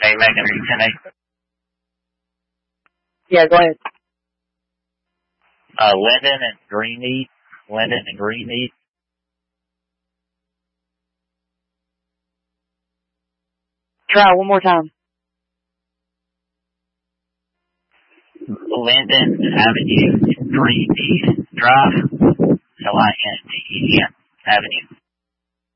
Hey, Megan, are you finished? Yeah, go ahead. Linden and Greenmead. Try one more time. Linden Avenue, Greenmead Drive, L-I-N-D-E-N Avenue.